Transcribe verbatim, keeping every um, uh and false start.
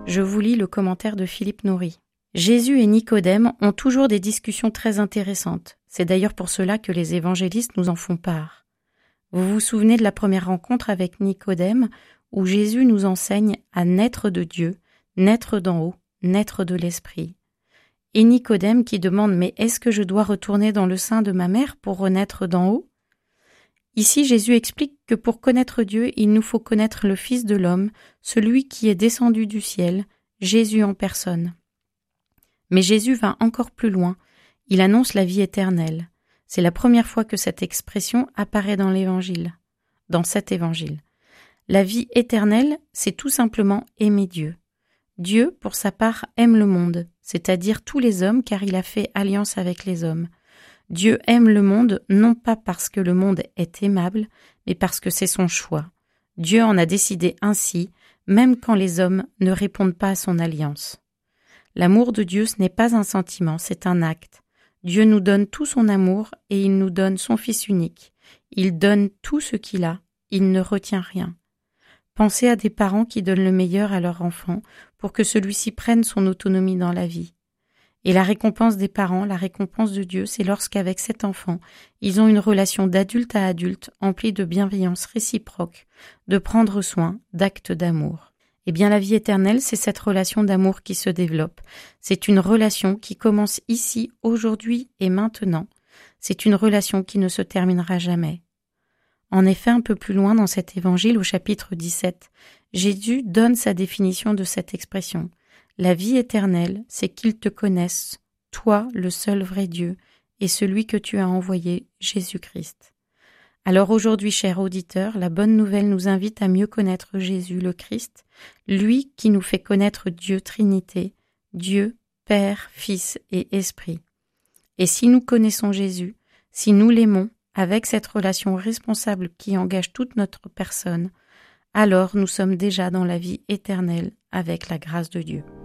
Je vous lis le commentaire de Philippe Nourry. Jésus et Nicodème ont toujours des discussions très intéressantes. C'est d'ailleurs pour cela que les évangélistes nous en font part. Vous vous souvenez de la première rencontre avec Nicodème où Jésus nous enseigne à naître de Dieu, naître d'en haut, naître de l'Esprit. Et Nicodème qui demande « Mais est-ce que je dois retourner dans le sein de ma mère pour renaître d'en haut ?» Ici, Jésus explique que pour connaître Dieu, il nous faut connaître le Fils de l'homme, celui qui est descendu du ciel, Jésus en personne. Mais Jésus va encore plus loin. Il annonce la vie éternelle. C'est la première fois que cette expression apparaît dans l'Évangile, dans cet Évangile. La vie éternelle, c'est tout simplement aimer Dieu. Dieu, pour sa part, aime le monde, c'est-à-dire tous les hommes, car il a fait alliance avec les hommes. Dieu aime le monde, non pas parce que le monde est aimable, mais parce que c'est son choix. Dieu en a décidé ainsi, même quand les hommes ne répondent pas à son alliance. L'amour de Dieu, ce n'est pas un sentiment, c'est un acte. Dieu nous donne tout son amour et il nous donne son Fils unique. Il donne tout ce qu'il a, il ne retient rien. Pensez à des parents qui donnent le meilleur à leur enfant pour que celui-ci prenne son autonomie dans la vie. Et la récompense des parents, la récompense de Dieu, c'est lorsqu'avec cet enfant, ils ont une relation d'adulte à adulte emplie de bienveillance réciproque, de prendre soin, d'actes d'amour. Eh bien, la vie éternelle, c'est cette relation d'amour qui se développe. C'est une relation qui commence ici, aujourd'hui et maintenant. C'est une relation qui ne se terminera jamais. En effet, un peu plus loin dans cet évangile, au chapitre dix-sept, Jésus donne sa définition de cette expression. La vie éternelle, c'est qu'ils te connaissent, toi, le seul vrai Dieu, et celui que tu as envoyé, Jésus-Christ. Alors aujourd'hui, chers auditeurs, la bonne nouvelle nous invite à mieux connaître Jésus le Christ, lui qui nous fait connaître Dieu Trinité, Dieu, Père, Fils et Esprit. Et si nous connaissons Jésus, si nous l'aimons, avec cette relation responsable qui engage toute notre personne, alors nous sommes déjà dans la vie éternelle avec la grâce de Dieu.